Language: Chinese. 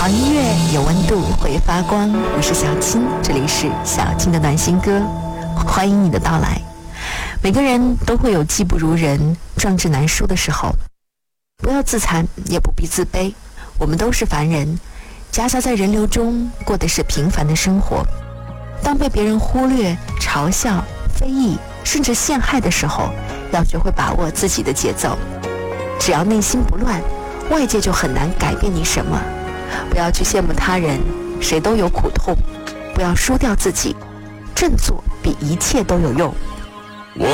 好音乐有温度，会发光。我是小青，这里是小青的暖心歌，欢迎你的到来。每个人都会有技不如人、壮志难书的时候，不要自残，也不必自卑。我们都是凡人，夹杂在人流中，过的是平凡的生活。当被别人忽略、嘲笑、非议，甚至陷害的时候，要学会把握自己的节奏。只要内心不乱，外界就很难改变你什么。不要去羡慕他人，谁都有苦痛。不要输掉自己，振作比一切都有用。